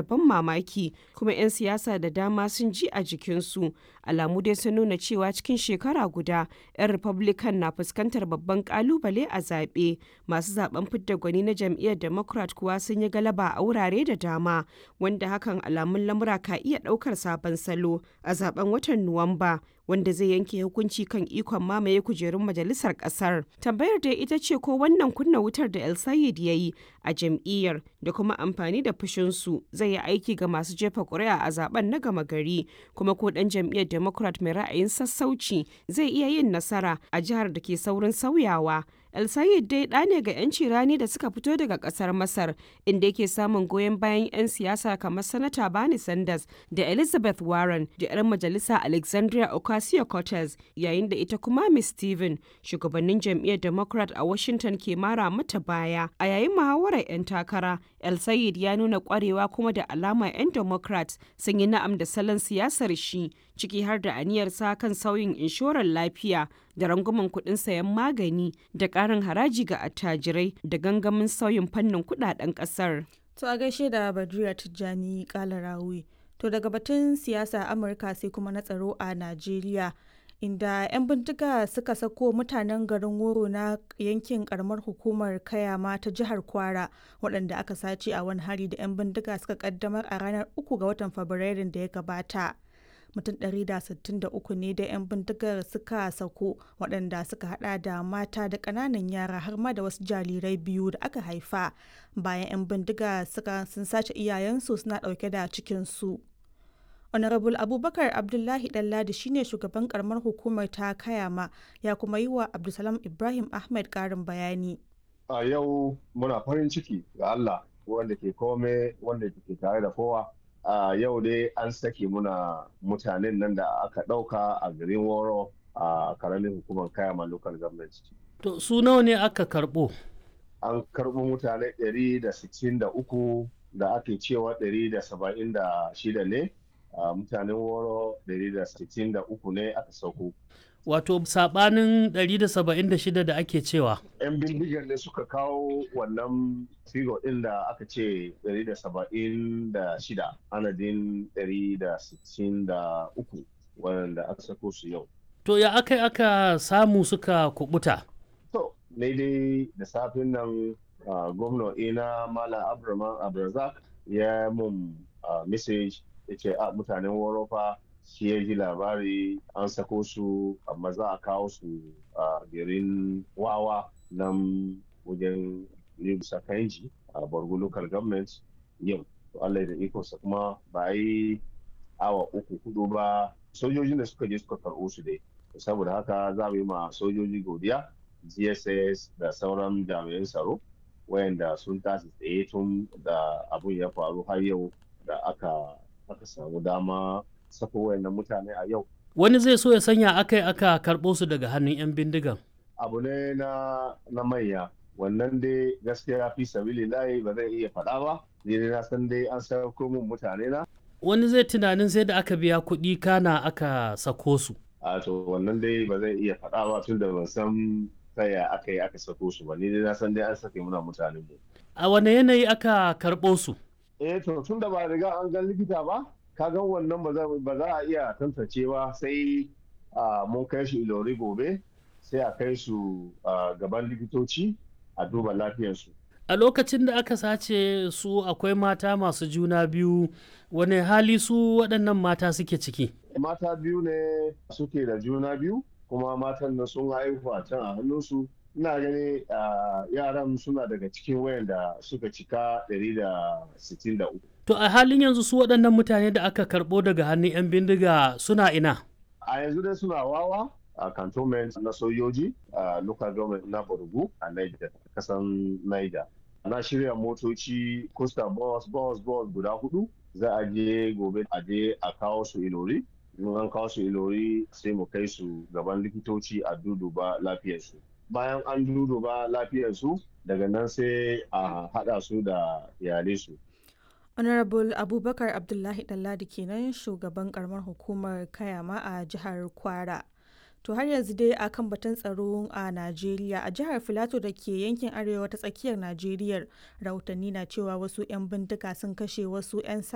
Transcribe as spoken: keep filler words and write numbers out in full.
ban mamaki kuma 'yan siyasa da dama sun ji a jikinsu. Alamu dai sun nuna cewa cikin shekara guda 'yan Republican na fuskantar babban kalubale a zaɓe. Masu zaben fidda gwani na jam'iyyar Democrat kuwa sun yi galaba a wurare da dama, wanda hakan alamun lamura ka iya ɗaukar sabon salo a zaben watan Nuwamba, wanda zai yanke hukunci kan ikon mamaye kujerun majalisar ƙasar. Tambayar dai ita ce ko wannan kunna wutar da El Sayed ya yi a jam'iyyar da kuma amfani da fushinsu zai yi aiki ga masu jefa ƙuri'a a zaben na gama gari, kuma ko ɗan jam'iyyar Democrat mai ra'ayin sassauci zai iya yin nasara a jihar da ke saurin sauyawa. El Sayed dai ɗa ne ga 'yanci rani da suka fito daga ƙasar Masar, inda yake samun goyon bayan 'yan siyasa kamar Sanata Bernie Sanders da Elizabeth Warren da 'yar majalisa Alexandria Ocasio-Cortez, yayin da ita kuma Miss Steven, shugabannin jam'iyyar Democrat a Washington ke mara mata baya. A yayin muhawarar 'yan takara, El Sayed ya nuna ƙwarewa kuma da alama 'yan Democrat sun yi na'am da salon siyasar shi, ciki har da aniyarsa kan sauyin inshorar lafiya da rangwamen kuɗin sayan magani da ƙarin haraji ga attajirai da gangamin sauyin fannin kuɗaɗen ƙasar. To a gaishe da Badriya Tijjani Kalarawi. To daga batun siyasa Amurka sai kuma na tsaro a Najeriya, inda 'yan bindiga suka sako mutanen garin Woro na yankin karamar hukumar Kayama ta jihar Kwara, waɗanda aka sace a wani hari da 'yan bindiga suka kaddamar a ranar uku ga watan Fabrairun da ya gabata. Mutum ɗari da sittin da uku ne da 'yan bindigar suka sako, waɗanda suka hada da mata da ƙananan yara har ma da wasu jarirai biyu da aka haifa bayan 'yan bindiga suka sun sace iyayensu suna ɗauke da cikinsu. Honorable Abubakar Abdullahi Ɗanladi shine shugaban karamar hukumar ta Kayama, ya kuma yi wa Abdulsalam Ibrahim Ahmed ƙarin bayani. A yau muna farin ciki ga Allah wanda ke kome wanda ke tare da kowa. A yau dai an sake muna mutanen nan da aka ɗauka a garin Woro a karamin hukumar Kayama local government. To su nawa ne aka karɓo? An karɓo mutane ɗari da sittin da uku da ake cewa ɗari da saba'in da shida ne. Uh, mutanen Woro ɗari da sittin da uku ne aka sauko. Wato sabanin ɗari da saba'in da shida da ake cewa. 'Yan bindigar ne suka kawo wannan figo ɗin da aka ce ɗari da saba'in da shida, anadin ɗari da sittin da uku wanda aka sako su yau. To ya aka aka samu suka kubuta? To, ne dai da safin nan uh, gwamna ina Malam Abraman Abrazak ya mun uh, message ya ce a mutanen Worofa shi ya ji labari an sako su amma za a kawo su a garin Wawa nan wajen Libsa Kanji a Borgo local government yau. Allah da ikonsa kuma ba yi awa uku hudu ba sojojin da suka je suka karɓo su dai. Saboda haka za mu yi ma sojoji godiya, G S S da sauran jami'an tsaro wayanda sun tashi tsaye tun da abun ya faru har yau da aka aka samu dama sako wayannan mutane a yau. Wani zai so ya sanya aka aka karɓo su daga hannun 'yan bindigan. Abu ne na na manya, wannan dai gaskiya fi sabili layi ba zai iya faɗa ba, ni na san dai an sako mun mutane na. Wani zai tunanin sai da aka biya kuɗi kana aka sako su. A to wannan dai ba zai iya faɗa ba tun da ban san taya aka yi aka sako su ba, ni dai na san dai an sake muna mutane mu. A wane yanayi aka karɓo su? Eh to tun da ba riga an ga likita ba, ka ga wannan ba za a iya tantance ba sai mun kai su Ilori gobe sai a kai su gaban likitoci a duba lafiyarsu. A lokacin da aka sace su akwai mata masu juna biyu, wane hali su waɗannan mata suke ciki? Mata biyu ne suke da juna biyu kuma matan nan sun haihu a can a hannunsu. Ina gani yaran suna daga cikin wayanda suka cika ɗari da sittin da uku. To a halin yanzu su waɗannan mutane da aka karɓo daga hannun 'yan bindiga suna ina? A yanzu dai suna Wawa a cantonment na sojoji a local government na Borgu a Niger, kasan Niger. Na shirya motoci Costa bus bus bus guda hudu za a je gobe a je a kawo su Ilori. In an kawo su Ilori sai mu kai su gaban likitoci a duduba lafiyarsu. Bayan an duduba lafiyarsu daga nan sai a haɗa su da iyalai su. Honorable Abubakar Abdullahi Ɗanladi kenan shugaban karamar hukumar Kayama a jihar Kwara. To har yanzu dai a kan batun tsaro a Najeriya, a jihar Filato da ke yankin arewa ta tsakiyar Najeriya, rahotanni na cewa wasu 'yan bindiga sun kashe wasu 'yan